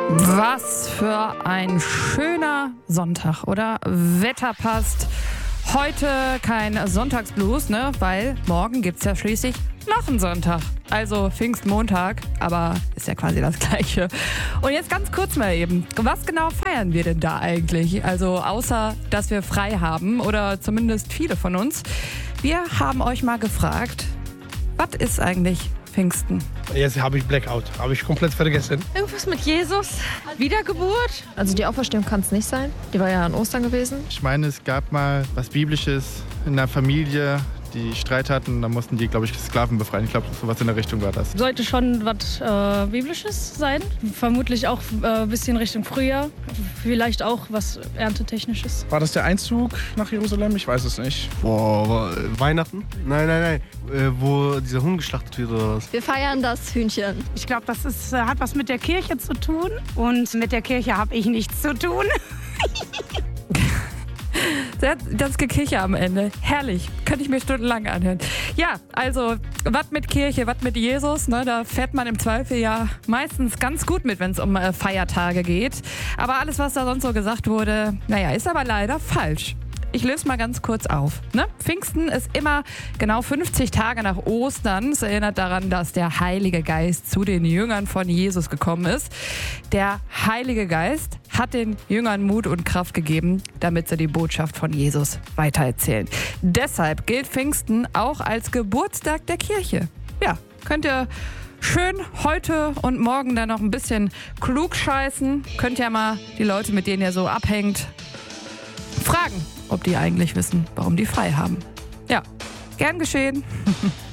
Was für ein schöner Sonntag, oder? Wetter passt. Heute kein Sonntagsblues, ne? Weil morgen gibt's ja schließlich noch einen Sonntag. Also Pfingstmontag, aber ist ja quasi das Gleiche. Und jetzt ganz kurz mal eben, was genau feiern wir denn da eigentlich? Also außer, dass wir frei haben, oder zumindest viele von uns. Wir haben euch mal gefragt, was ist eigentlich Pfingsten? Jetzt habe ich Blackout, habe ich komplett vergessen. Irgendwas mit Jesus, Wiedergeburt. Also die Auferstehung kann es nicht sein. Die war ja an Ostern gewesen. Ich meine, es gab mal was Biblisches in einer Familie, die Streit hatten. Da mussten die, glaube ich, Sklaven befreien. Ich glaube, sowas in der Richtung war das. Sollte schon was Biblisches sein. Vermutlich auch ein bisschen Richtung Frühjahr. Vielleicht auch was Erntetechnisches. War das der Einzug nach Jerusalem? Ich weiß es nicht. Boah, Weihnachten? Nein. Wo dieser Huhn geschlachtet wird oder was? Wir feiern das Hühnchen. Ich glaube, das hat was mit der Kirche zu tun. Und mit der Kirche habe ich nichts zu tun. Das Gekirche am Ende. Herrlich. Könnte ich mir stundenlang anhören. Ja, also, was mit Kirche, was mit Jesus, ne? Da fährt man im Zweifel ja meistens ganz gut mit, wenn es um Feiertage geht. Aber alles, was da sonst so gesagt wurde, naja, ist aber leider falsch. Ich löse mal ganz kurz auf. Ne? Pfingsten ist immer genau 50 Tage nach Ostern. Es erinnert daran, dass der Heilige Geist zu den Jüngern von Jesus gekommen ist. Der Heilige Geist hat den Jüngern Mut und Kraft gegeben, damit sie die Botschaft von Jesus weitererzählen. Deshalb gilt Pfingsten auch als Geburtstag der Kirche. Ja, könnt ihr schön heute und morgen dann noch ein bisschen klug scheißen. Könnt ihr mal die Leute, mit denen ihr so abhängt, fragen, ob die eigentlich wissen, warum die frei haben. Ja, gern geschehen.